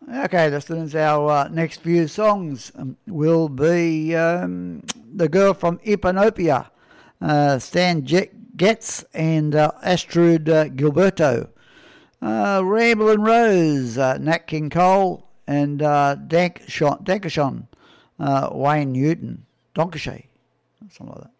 Okay, listeners, our next few songs will be The Girl from Ipanopia, Stan Getz and Astrud Gilberto, Ramblin' Rose, Nat King Cole, and Dankashon, Wayne Newton, Donkashay, something like that.